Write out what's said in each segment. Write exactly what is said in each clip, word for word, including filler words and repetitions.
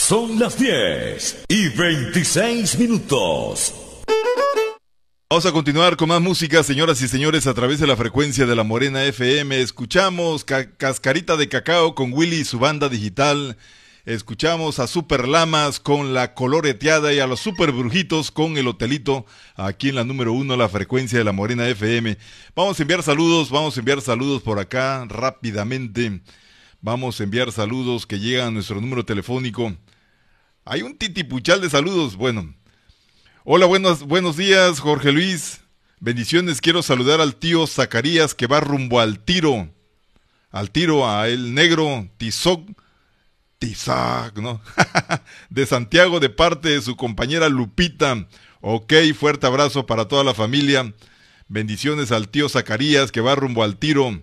Son las diez y veintiséis minutos. Vamos a continuar con más música, señoras y señores, a través de la frecuencia de la Morena F M. Escuchamos ca Cascarita de Cacao con Willy y su banda digital. Escuchamos a Super Lamas con La Coloreteada y a los Super Brujitos con El Hotelito, aquí en la número uno, la frecuencia de la Morena F M. Vamos a enviar saludos, vamos a enviar saludos por acá rápidamente. Vamos a enviar saludos que llegan a nuestro número telefónico. Hay un titipuchal de saludos, bueno. Hola, buenos, buenos días, Jorge Luis. Bendiciones, quiero saludar al tío Zacarías que va rumbo al tiro. Al tiro, a el negro Tizoc. Tizac, ¿no? De Santiago, de parte de su compañera Lupita. Ok, fuerte abrazo para toda la familia. Bendiciones al tío Zacarías que va rumbo al tiro.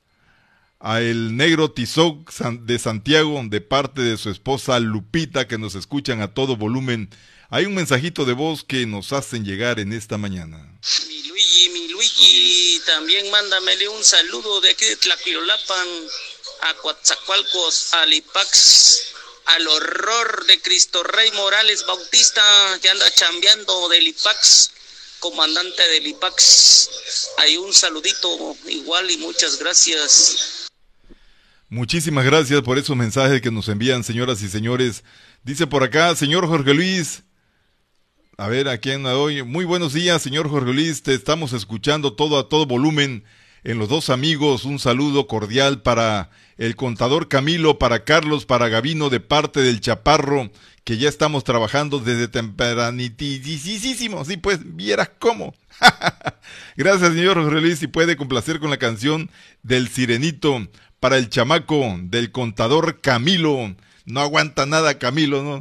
A el negro Tizoc de Santiago, de parte de su esposa Lupita, que nos escuchan a todo volumen. Hay un mensajito de voz que nos hacen llegar en esta mañana. Mi Luigi, mi Luigi, también mándamele un saludo de aquí de Tlaquilolapan a Coatzacoalcos, a Lipax, al horror de Cristo Rey Morales Bautista, que anda chambeando de Lipax, comandante de Lipax. Hay un saludito igual y muchas gracias. Muchísimas gracias por esos mensajes que nos envían, señoras y señores. Dice por acá, señor Jorge Luis. A ver, ¿a quién doy? Muy buenos días, señor Jorge Luis. Te estamos escuchando todo a todo volumen en Los Dos Amigos. Un saludo cordial para el contador Camilo, para Carlos, para Gavino, de parte del Chaparro, que ya estamos trabajando desde tempranitísimo. Sí, pues, vieras cómo. Gracias, señor Jorge Luis. Si puede complacer con la canción del Sirenito para el chamaco del contador Camilo. No aguanta nada Camilo, ¿no?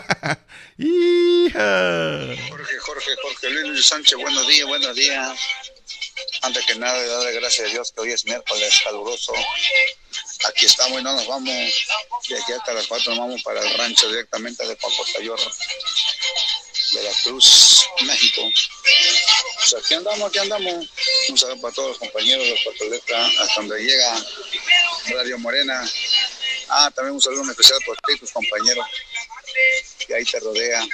¡Hija! Jorge, Jorge, Jorge Luis, Luis Sánchez, buenos días, buenos días. Antes que nada, darle gracias a Dios que hoy es miércoles caluroso. Aquí estamos y no nos vamos. De aquí hasta las cuatro nos vamos para el rancho directamente de Pacotayor, Veracruz, México. Pues aquí andamos, aquí andamos. Un saludo para todos los compañeros de Puerto Letra, hasta donde llega Radio Morena. Ah, también un saludo especial por ti, tus compañeros, que ahí te rodea.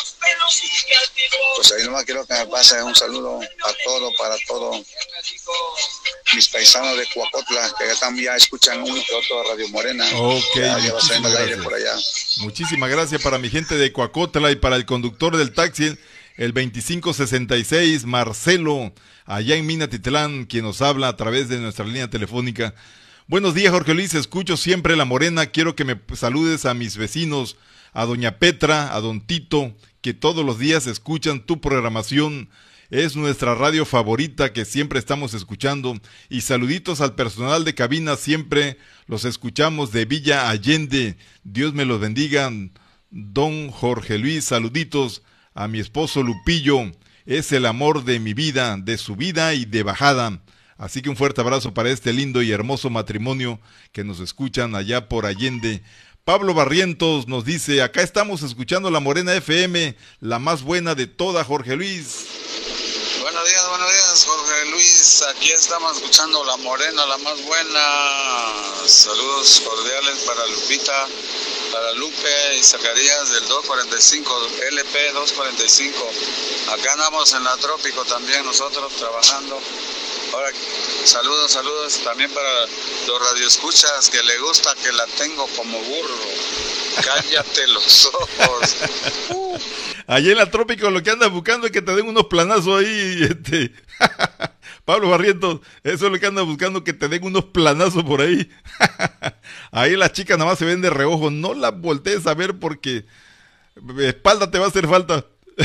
Pues ahí nomás quiero que me pase un saludo a todo, para todos mis paisanos de Cuacotla, que ya también escuchan uno que otro de Radio Morena. Ok, ya, ya va muchísimas el aire gracias. por allá. Muchísimas gracias para mi gente de Cuacotla y para el conductor del taxi, el veinticinco sesenta y seis, Marcelo, allá en Minatitlán, quien nos habla a través de nuestra línea telefónica. Buenos días, Jorge Luis, escucho siempre La Morena, quiero que me saludes a mis vecinos, a doña Petra, a don Tito, que todos los días escuchan tu programación, es nuestra radio favorita que siempre estamos escuchando, y saluditos al personal de cabina, siempre los escuchamos de Villa Allende, Dios me los bendiga, don Jorge Luis, saluditos a mi esposo Lupillo, es el amor de mi vida, de su vida y de bajada. Así que un fuerte abrazo para este lindo y hermoso matrimonio que nos escuchan allá por Allende. Pablo Barrientos nos dice, acá estamos escuchando La Morena F M, la más buena de toda, Jorge Luis. Buenos días, buenos días, Jorge Luis. Aquí estamos escuchando La Morena, la más buena. Saludos cordiales para Lupita, para Lupe y Zacarías del dos cuarenta y cinco, L P dos cuarenta y cinco. Acá andamos en la Trópico también nosotros trabajando. Ahora, saludos, saludos también para los radioescuchas que le gusta que la tengo como burro. Cállate los ojos. Uh. Allá en la Trópico lo que andas buscando es que te den unos planazos ahí, este. Pablo Barrientos, eso es lo que andas buscando, que te den unos planazos por ahí. Ahí las chicas nada más se ven de reojo, no las voltees a ver porque espalda te va a hacer falta.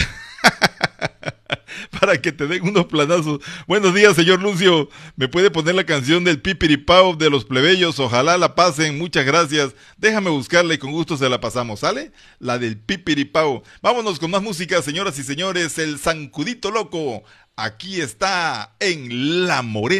Para que te den unos planazos. Buenos días, señor Lucio. ¿Me puede poner la canción del Pipiripao de los plebeyos? Ojalá la pasen. Muchas gracias. Déjame buscarla y con gusto se la pasamos. ¿Sale? La del Pipiripao. Vámonos con más música, señoras y señores. El Zancudito Loco. Aquí está en La Morena.